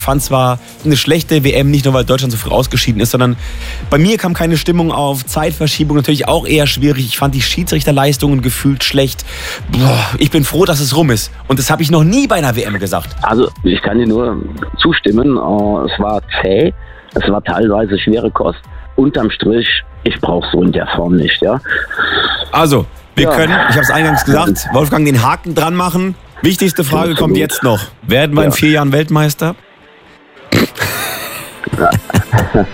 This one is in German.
fand zwar eine schlechte WM, nicht nur weil Deutschland so früh ausgeschieden ist, sondern bei mir kam keine Stimmung auf. Zeitverschiebung natürlich auch eher schwierig. Ich fand die Schiedsrichterleistungen gefühlt schlecht. Ich bin froh, dass es rum ist. Und das habe ich noch nie bei einer WM gesagt. Also ich kann dir nur zustimmen. Es war zäh, es war teilweise schwere Kost. Unterm Strich, ich brauche so in der Form nicht. Ja? Also, wir können, ich habe es eingangs gesagt, Wolfgang, den Haken dran machen. Wichtigste Frage kommt jetzt noch. Werden wir in 4 Jahren Weltmeister?